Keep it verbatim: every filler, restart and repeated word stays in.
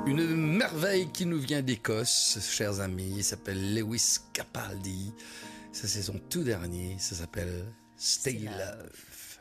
Une merveille qui nous vient d'Écosse, chers amis, il s'appelle Lewis Capaldi. Ça, c'est son tout dernier, ça s'appelle Stay Love.